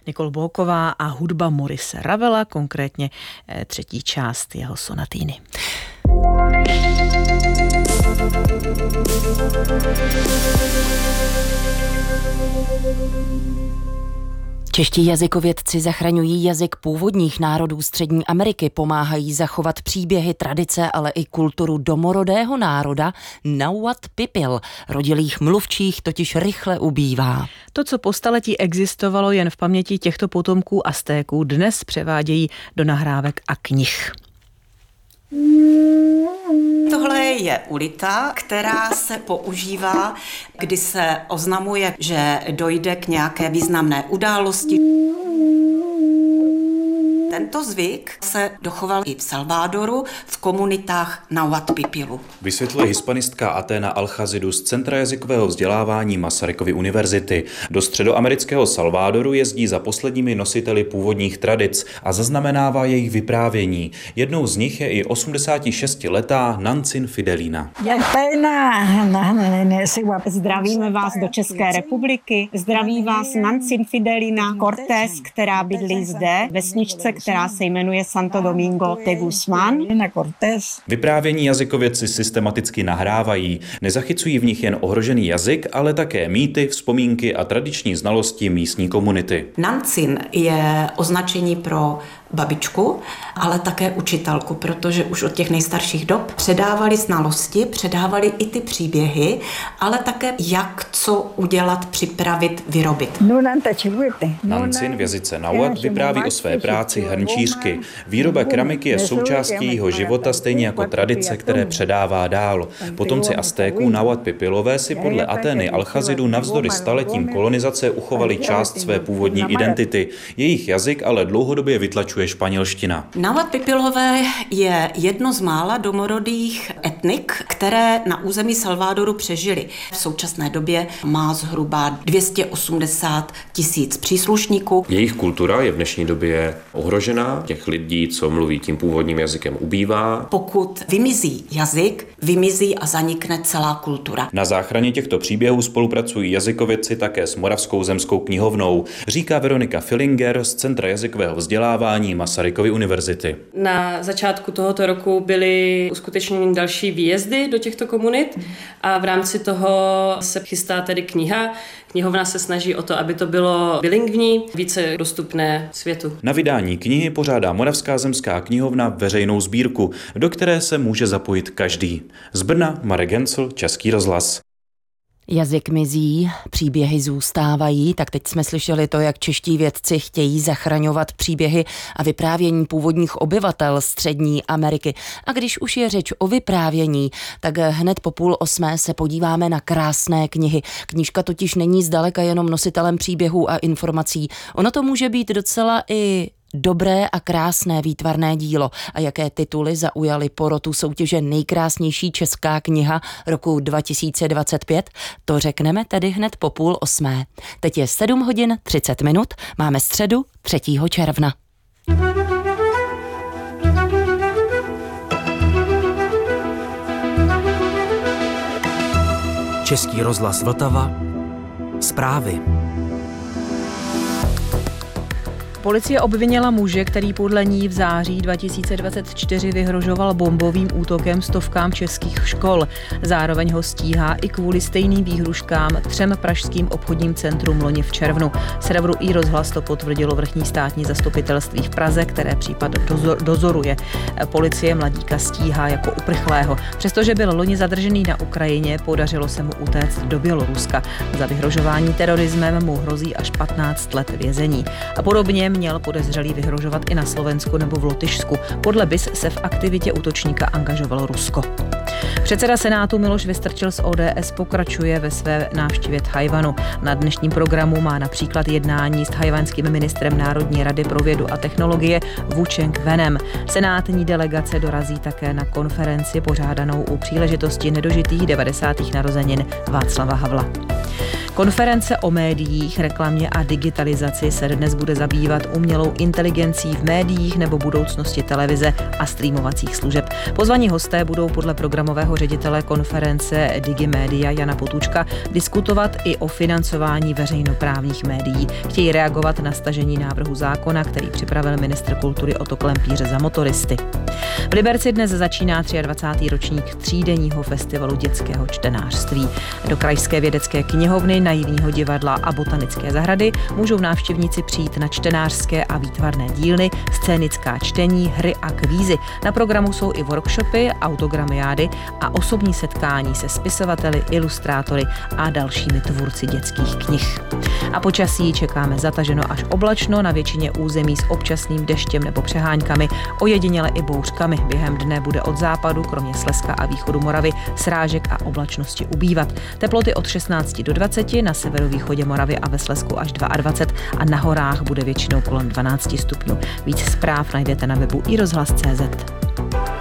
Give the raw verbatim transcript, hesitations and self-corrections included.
Nicole Bóková a hudba Maurice Ravela, konkrétně třetí část jeho sonatýny. Čeští jazykovědci zachraňují jazyk původních národů Střední Ameriky, pomáhají zachovat příběhy, tradice, ale i kulturu domorodého národa Nahuatl Pipil. Rodilých mluvčích totiž rychle ubývá. To, co po staletí existovalo jen v paměti těchto potomků Aztéků, dnes převádějí do nahrávek a knih. Tohle je ulita, která se používá, kdy se oznamuje, že dojde k nějaké významné události. Tento zvyk se dochoval i v Salvadoru v komunitách Nahuatl Pipilu. Vysvětluje hispanistka Athena Alchazidu z Centra jazykového vzdělávání Masarykovy univerzity. Do středoamerického Salvadoru jezdí za posledními nositeli původních tradic a zaznamenává jejich vyprávění. Jednou z nich je i osmdesátišestiletá Nancin Fidelina. Zdravíme vás do České republiky. Zdraví vás Nancin Fidelina Cortés, která bydlí zde, vesničce, která se jmenuje Santo Domingo de Guzmán. Vyprávění jazykovědci systematicky nahrávají. Nezachycují v nich jen ohrožený jazyk, ale také mýty, vzpomínky a tradiční znalosti místní komunity. Nancin je označení pro babičku, ale také učitelku, protože už od těch nejstarších dob předávali znalosti, předávali i ty příběhy, ale také jak co udělat, připravit, vyrobit. Nancin v jazyce Nahuatl vypráví o své práci hrnčířky. Výroba keramiky je součástí jejího života, stejně jako tradice, které předává dál. Potomci Aztéků Nahuatl Pipilové si podle Atheny Alchazidu navzdory staletím kolonizace uchovali část své původní identity. Jejich jazyk ale dlouhodobě vytlačuje španělština. Nahuatl Pipilové je jedno z mála domorodých etnik, které na území Salvadoru přežili. V současné době má zhruba dvě stě osmdesát tisíc příslušníků. Jejich kultura je v dnešní době ohrožená, těch lidí, co mluví tím původním jazykem, ubývá. Pokud vymizí jazyk, vymizí a zanikne celá kultura. Na záchraně těchto příběhů spolupracují jazykovědci také s Moravskou zemskou knihovnou, říká Veronika Fillinger z Centra jazykového vzdělávání Masarykovy univerzity. Na začátku tohoto roku byly uskutečněny další výjezdy do těchto komunit a v rámci toho se chystá tedy kniha. Knihovna se snaží o to, aby to bylo bilingvní, více dostupné světu. Na vydání knihy pořádá Moravská zemská knihovna veřejnou sbírku, do které se může zapojit každý. Z Brna Marek Gencl, Český rozhlas. Jazyk mizí, příběhy zůstávají, tak teď jsme slyšeli to, jak čeští vědci chtějí zachraňovat příběhy a vyprávění původních obyvatel Střední Ameriky. A když už je řeč o vyprávění, tak hned po půl osmé se podíváme na krásné knihy. Knížka totiž není zdaleka jenom nositelem příběhů a informací. Ono to může být docela i dobré a krásné výtvarné dílo. A jaké tituly zaujaly porotu soutěže Nejkrásnější česká kniha roku dva tisíce dvacet pět? To řekneme tedy hned po půl osmé. Teď je sedm hodin třicet minut, máme středu třetího června. Český rozhlas Vltava. Zprávy. Policie obvinila muže, který podle ní v září dva tisíce dvacet čtyři vyhrožoval bombovým útokem stovkám českých škol. Zároveň ho stíhá i kvůli stejným výhruškám třem pražským obchodním centrům loni v červnu. Serveru iRozhlas to potvrdilo vrchní státní zastupitelství v Praze, které případ dozor, dozoruje. Policie mladíka stíhá jako uprchlého. Přestože byl loni zadržený na Ukrajině, podařilo se mu utéct do Běloruska. Za vyhrožování terorismem mu hrozí až patnáct let vězení. A podobně měl podezřelý vyhrožovat i na Slovensku nebo v Lotyšsku. Podle B I S se v aktivitě útočníka angažovalo Rusko. Předseda Senátu Miloš Vystrčil z O D S pokračuje ve své návštěvě Tchaj-wanu. Na dnešním programu má například jednání s tchajwanským ministrem Národní rady pro vědu a technologie Wu Cheng-wenem. Senátní delegace dorazí také na konferenci pořádanou u příležitosti nedožitých devadesátých narozenin Václava Havla. Konference o médiích, reklamě a digitalizaci se dnes bude zabývat umělou inteligencí v médiích nebo budoucnosti televize a streamovacích služeb. Pozvaní hosté budou podle programového ředitele konference Digimedia Jana Potůčka diskutovat i o financování veřejnoprávních médií. Chtějí reagovat na stažení návrhu zákona, který připravil ministr kultury Otto Klempíř za motoristy. V Liberci dnes začíná dvacátý třetí ročník třídenního festivalu dětského čtenářství. Do Krajské vědecké knihovny, Naivního divadla a Botanické zahrady můžou návštěvníci přijít na čtenářské a výtvarné dílny, scénická čtení, hry a kvízy. Na programu jsou i workshopy, autogramiády a osobní setkání se spisovateli, ilustrátory a dalšími tvůrci dětských knih. A počasí čekáme zataženo až oblačno, na většině území s občasným deštěm nebo přeháňkami, ojediněle i bouřkami. Během dne bude od západu, kromě Slezska a východu Moravy, srážek a oblačnosti ubývat. Teploty od šestnáct do dvaceti, na severovýchodě Moravy a ve Slezsku až dvacet dva a na horách bude většinou kolem dvanáct stupňů. Víc zpráv najdete na webu i rozhlas tečka cé zet.